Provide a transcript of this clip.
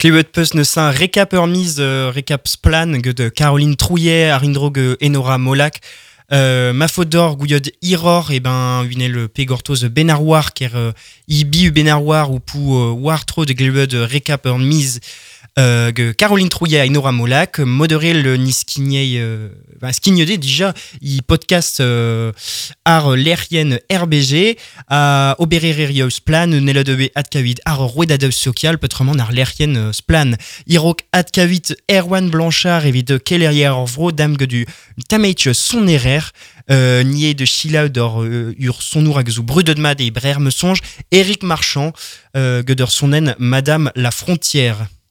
Kliwet peus neuze récap ur miz, récap splan de Caroline Trouillet, Arindrog Enora Molac. Ma faute d'or gouillod iror et ben le pegortoz benarwar ker ibi benarwar ou pou war tro de glewed récap ur miz Caroline Trouillet a Enora Molac modéré le niskignei skignede déjà i podcast ar lerien RBG a oberererios plan nelodebe adkavit ar roedadeus social petrement ar lerien splan irok adkavit Erwan Blanchard evit kellerier vro damge du tameitch son erer nié de Chila d'or ur sonour hag zo brudedmad et brer me songe Éric Marchand gedor sonen Madame la Frontière.